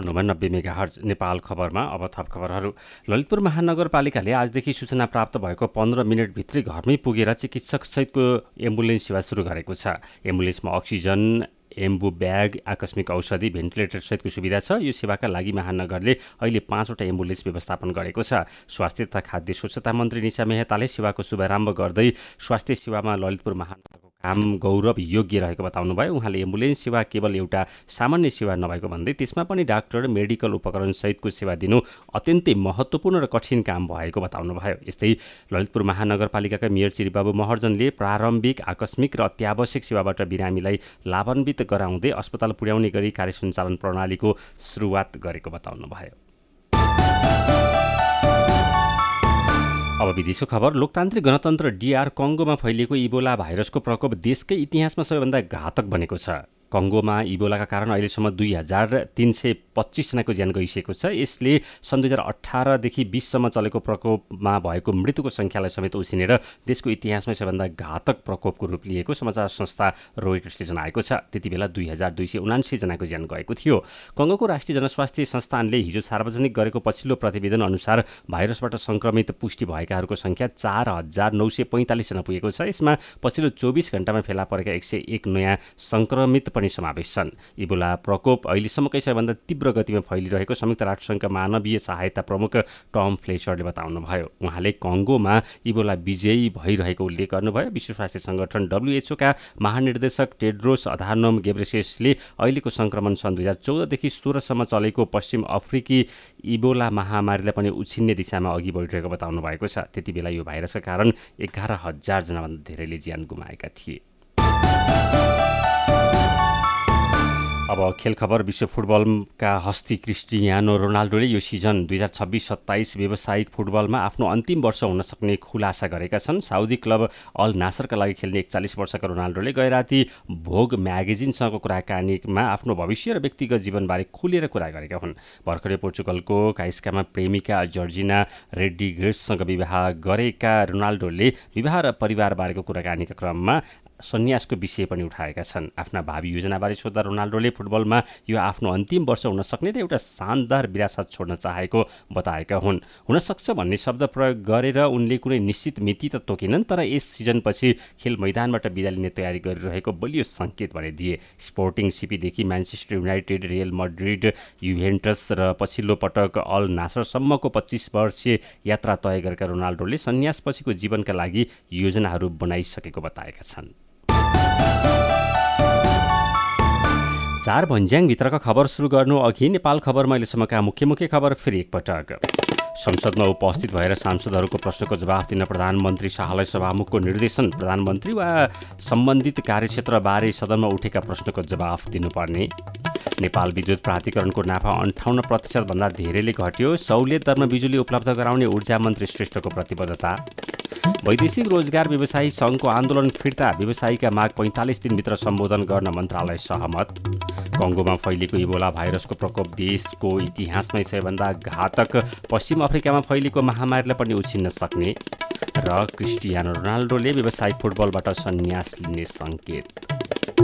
हुनुभयो 90 मेगाहर्ज नेपाल खबरमा। अब थप खबरहरू। ललितपुर महानगरपालिकाले आजदेखि सूचना प्राप्त भएको 15 मिनटभित्रै घरमै पुगेर चिकित्सकसहितको एम्बुलेन्स सेवा सुरु गरेको छ। एम्बुलेन्समा अक्सिजन, एम्बु ब्याग, आकस्मिक औषधि, भेन्टिलेटर सहितको सुविधा छ। यो सेवाका लागि महानगरले अहिले 5वटा एम्बुलेन्स व्यवस्थापन गरेको छ। स्वास्थ्य तथा खाद्य स्वच्छता मन्त्री निशा मेहताले सेवाको शुभारम्भ गर्दै स्वास्थ्य सेवामा ललितपुर महानगरको काम गौरव योग्य रहेको बताउनुभयो। उहाँले एम्बुलेन्स सेवा केवल एउटा सामान्य सेवा नभएको भन्दै त्यसमा पनि डाक्टर, मेडिकल उपकरण सहितको सेवा दिनु अत्यन्तै महत्त्वपूर्ण र कठिन काम भएको बताउनुभयो। यस्तै ललितपुर महानगरपालिकाका मेयर श्रीबाबु महर्जनले प्रारम्भिक, आकस्मिक र अत्यावश्यक सेवाबाट बिरामीलाई लाभान्वित गराउँदै अस्पताल पुर्याउने गरी कार्य सञ्चालन प्रणालीको सुरुवात गरेको बताउनुभयो। अब विदेशको खबर। लोकतान्त्रिक गणतन्त्र DR कङ्गोमा फैलिएको इबोला भाइरसको प्रकोप देशकै इतिहासमा सबैभन्दा घातक बनेको छ। कङ्गोमा इबोलाका कारण अहिलेसम्म 2325 जनाको ज्यान गइसकेको छ। यसले सन् 2018देखि 20सम्म चलेको प्रकोपमा भएको मृत्युको सङ्ख्यालाई समेत उसिनेर देशको इतिहासमै सबैभन्दा घातक प्रकोपको रूप लिएको समाचार संस्था रोइटर्सले जनाएको छ। त्यति बेला 2279 जनाको ज्यान गएको थियो। कङ्गोको राष्ट्रिय जनस्वास्थ्य संस्थानले हिजो सार्वजनिक गरेको पछिल्लो प्रतिवेदन अनुसार भाइरसबाट सङ्क्रमित पुष्टि भएकाहरूको सङ्ख्या 4945 जना पुगेको छ। यसमा पछिल्लो 24 घण्टामा फेला परेका 101 नयाँ सङ्क्रमित पनि समावेश छन्। इबोला प्रकोप अहिलेसम्मकै सबैभन्दा तीव्र गतिमा फैलिरहेको संयुक्त राष्ट्रसङ्घका मानवीय सहायता प्रमुख टम फ्लेचरले बताउनुभयो। उहाँले कङ्गोमा इबोला विजयी भइरहेको उल्लेख गर्नुभयो। विश्व स्वास्थ्य सङ्गठन WHO का महानिर्देशक टेड्रोस अधानोम गेब्रेसेससले अहिलेको सङ्क्रमण सन् 2014देखि 16सम्म चलेको पश्चिम अफ्रिकी इबोला महामारीलाई पनि उछिन्ने दिशामा अघि बढिरहेको बताउनु भएको छ। त्यति बेला यो भाइरसका कारण 11,000 जनाभन्दा धेरैले ज्यान गुमाएका थिए। अब खेल खबर। विश्व फुटबलका हस्ती क्रिस्टियानो रोनाल्डोले यो सिजन 2026-27 व्यावसायिक फुटबलमा आफ्नो अन्तिम वर्ष हुन सक्ने खुलासा गरेका छन्। साउदी क्लब अल नासरका लागि खेल्ने 41 वर्षका रोनाल्डोले गएराती भोग म्यागजिनसँगको कुराकानीमा आफ्नो भविष्य र व्यक्तिगत जीवनबारे खुलेर कुरा गरेका हुन्। भर्खरै पोर्चुगलको काइस्कामा प्रेमिका जर्जिना रेड्रिगेजसँग विवाह गरेका रोनाल्डोले विवाह र परिवारबारेको कुराकानीका क्रममा सन्यासको विषय पनि उठाएका छन्। आफ्ना भावी योजनाबारे सोध्दा रोनाल्डोले फुटबलमा यो आफ्नो अन्तिम वर्ष हुन सक्ने र एउटा शानदार विरासत छोड्न चाहेको बताएका हुन्। हुनसक्छ भन्ने शब्द प्रयोग गरेर उनले कुनै निश्चित मिति त तोकेनन्, तर यस सिजनपछि खेल मैदानबाट बिदा लिने तयारी गरिरहेको बलियो सङ्केत भने दिए। Sporting सिपीदेखि Manchester United, real Madrid, Juventus र पछिल्लो पटक अल नासरसम्मको 25 वर्षीय यात्रा तय गरेका रोनाल्डोले सन्यासपछिको जीवनका लागि योजनाहरू बनाइसकेको बताएका छन्। 4 भन्ज्याङभित्रका खबर सुरु गर्नु अघि नेपाल खबरमा अहिलेसम्मका मुख्य खबर फेरि एकपटक। संसदमा उपस्थित भएर सांसदहरूको प्रश्नको जवाफ दिन प्रधानमन्त्री शाहलाई सभामुखको निर्देशन। प्रधानमन्त्री वा सम्बन्धित कार्यक्षेत्रबारे सदनमा उठेका प्रश्नको जवाफ दिनुपर्ने। नेपाल विद्युत प्राधिकरणको नाफा 58% भन्दा धेरैले घट्यो। सहुलियत दरमा बिजुली उपलब्ध गराउने ऊर्जा मन्त्री श्रेष्ठको प्रतिबद्धता। वैदेशिक रोजगार व्यवसायी सङ्घको आन्दोलन फिर्ता, व्यवसायीका माग 45 दिनभित्र सम्बोधन गर्न मन्त्रालय सहमत। कङ्गोमा फैलिएको इबोला भाइरसको प्रकोप देशको इतिहासमै सबैभन्दा घातक, पश्चिम अफ्रिकामा फैलिएको महामारीलाई पनि उछिन्न सक्ने। र क्रिस्टियानो रोनाल्डोले व्यावसायिक फुटबलबाट सन्यास लिने सङ्केत।